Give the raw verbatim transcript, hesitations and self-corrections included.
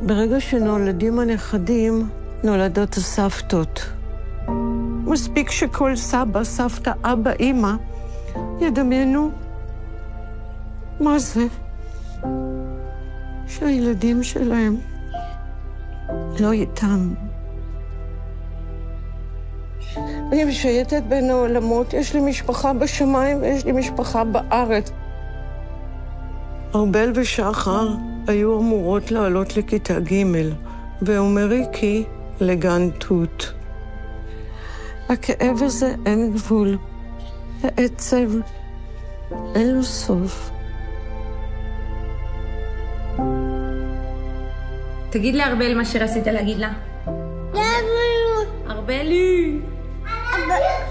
ברגע שנולדים הנכדים, נולדות הסבתות. מספיק שכל סבא, סבתא, אבא, אמא, ידמיינו מה זה שהילדים שלהם לא איתם. אני משייטת בין העולמות, יש לי משפחה בשמיים ויש לי משפחה בארץ. ארבל ושחר היו אמורות לעלות לכיתה ג' ואומריקי לגן תות. הכאב הזה אין גבול, העצב אין לו סוף. תגיד לארבל מה שרצית להגיד לה. ארבלי. ארבלי.